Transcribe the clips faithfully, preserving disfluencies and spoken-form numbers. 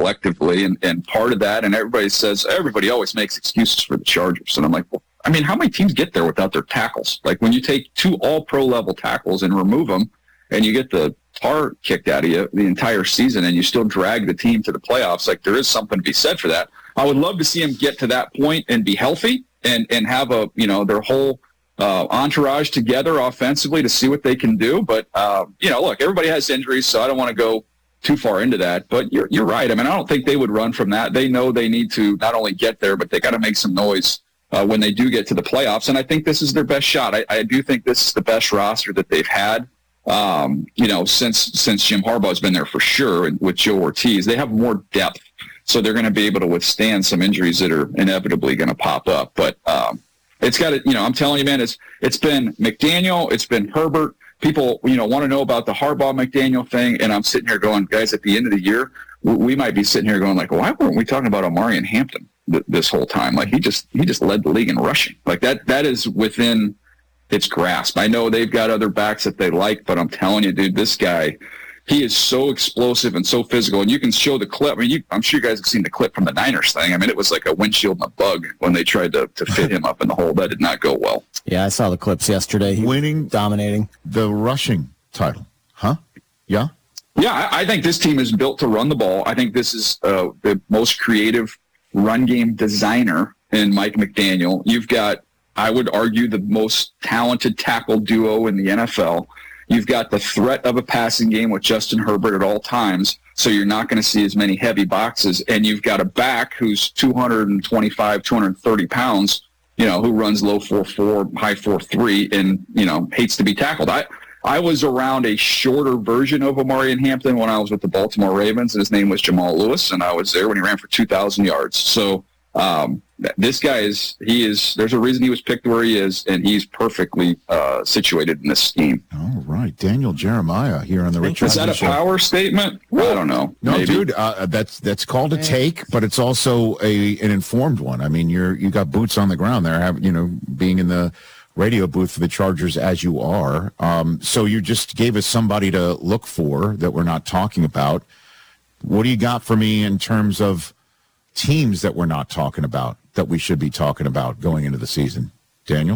collectively. And, and part of that, and everybody says, everybody always makes excuses for the Chargers. And I'm like, well, I mean, how many teams get there without their tackles? Like when you take two all-pro level tackles and remove them, and you get the tar kicked out of you the entire season, and you still drag the team to the playoffs, like there is something to be said for that. I would love to see them get to that point and be healthy and, and have a, you know, their whole uh, entourage together offensively to see what they can do. But, uh, you know, look, everybody has injuries, so I don't want to go too far into that. But you're you're right. I mean, I don't think they would run from that. They know they need to not only get there, but they got to make some noise uh, when they do get to the playoffs. And I think this is their best shot. I, I do think this is the best roster that they've had. Um, you know, since since Jim Harbaugh's been there for sure, and with Joe Ortiz, they have more depth, so they're going to be able to withstand some injuries that are inevitably going to pop up. But um, it's got to, you know, I'm telling you, man, it's it's been McDaniel, it's been Herbert. People, you know, want to know about the Harbaugh McDaniel thing, and I'm sitting here going, guys, at the end of the year, we, we might be sitting here going like, why weren't we talking about Omarion Hampton th- this whole time? Like he just he just led the league in rushing. Like that that is within its grasp. I know they've got other backs that they like, but I'm telling you, dude, this guy, he is so explosive and so physical. And you can show the clip. I mean, you, I'm sure you guys have seen the clip from the Niners thing. I mean, it was like a windshield and a bug when they tried to, to fit him up in the hole. That did not go well. Yeah, I saw the clips yesterday. He Winning, dominating the rushing title, huh? Yeah? Yeah, I, I think this team is built to run the ball. I think this is uh, the most creative run game designer in Mike McDaniel. You've got, I would argue, the most talented tackle duo in the N F L. You've got the threat of a passing game with Justin Herbert at all times, so you're not going to see as many heavy boxes. And you've got a back who's two twenty-five, two thirty pounds, you know, who runs low four four, high four three, and, you know, hates to be tackled. I, I was around a shorter version of Omarion Hampton when I was with the Baltimore Ravens, and his name was Jamal Lewis, and I was there when he ran for two thousand yards. So, Um, this guy is, he is, there's a reason he was picked where he is, and he's perfectly uh, situated in this scheme. All right. Daniel Jeremiah here on the Richard. Is that a power statement? I don't know. No, Maybe. dude, uh, that's that's called a take, but it's also a an informed one. I mean, you're you got boots on the ground there, have, you know, being in the radio booth for the Chargers as you are. Um, so you just gave us somebody to look for that we're not talking about. What do you got for me in terms of teams that we're not talking about that we should be talking about going into the season? Daniel?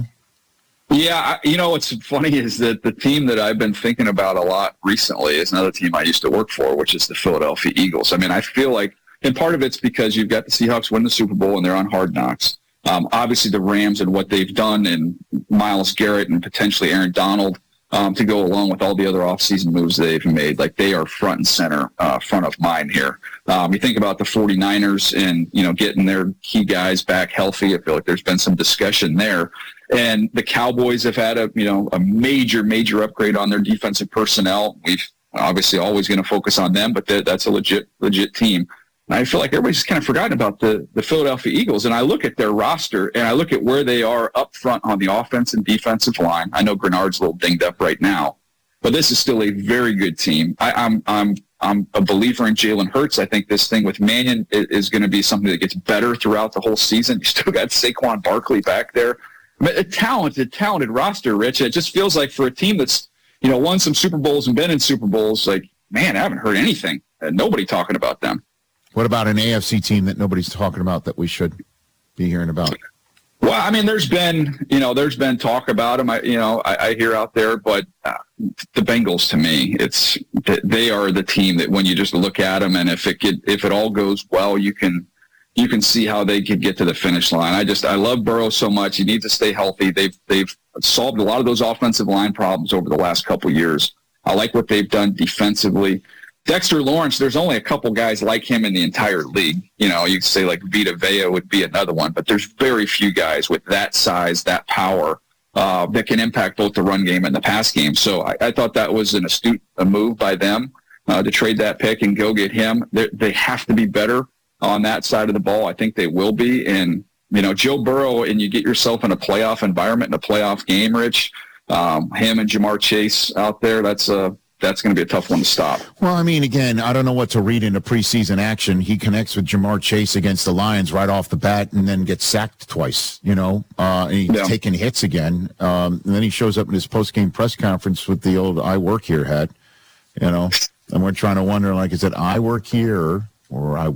Yeah, I, you know, what's funny is that the team that I've been thinking about a lot recently is another team I used to work for, which is the Philadelphia Eagles. I mean, I feel like, and part of it's because you've got the Seahawks win the Super Bowl and they're on Hard Knocks. Um, obviously, the Rams and what they've done, and Myles Garrett and potentially Aaron Donald um, to go along with all the other offseason moves they've made. Like, they are front and center, uh, front of mind here. Um, you think about the 49ers and, you know, getting their key guys back healthy. I feel like there's been some discussion there. And the Cowboys have had a, you know, a major, major upgrade on their defensive personnel. We've obviously always going to focus on them, but that's a legit, legit team. And I feel like everybody's kind of forgotten about the, the Philadelphia Eagles. And I look at their roster and I look at where they are up front on the offense and defensive line. I know Grenard's a little dinged up right now, but this is still a very good team. I, I'm, I'm, I'm a believer in Jalen Hurts. I think this thing with Mannion is, is going to be something that gets better throughout the whole season. You still got Saquon Barkley back there. I mean, a talented, talented roster, Rich. It just feels like for a team that's, you know, won some Super Bowls and been in Super Bowls, like, man, I haven't heard anything. Uh, nobody talking about them. What about an A F C team that nobody's talking about that we should be hearing about? Well, I mean, there's been, you know, there's been talk about them, I, you know, I, I hear out there, but uh, the Bengals, to me, it's, they are the team that when you just look at them, and if it could, if it all goes well, you can, you can see how they could get to the finish line. I just, I love Burrow so much. He needs to stay healthy. They've, they've solved a lot of those offensive line problems over the last couple of years. I like what they've done defensively. Dexter Lawrence, there's only a couple guys like him in the entire league. You know, you could say like Vita Vea would be another one, but there's very few guys with that size, that power, uh, that can impact both the run game and the pass game. So I, I thought that was an astute a move by them uh, to trade that pick and go get him. They're, they have to be better on that side of the ball. I think they will be. And, you know, Joe Burrow, and you get yourself in a playoff environment, in a playoff game, Rich, um, him and Jamar Chase out there, that's a, that's going to be a tough one to stop. Well, I mean, again, I don't know what to read into preseason action. He connects with Jamar Chase against the Lions right off the bat and then gets sacked twice, you know, uh, and he's yeah. taking hits again. Um, and then he shows up in his post-game press conference with the old I work here hat, you know, and we're trying to wonder, like, is it I work here or, or I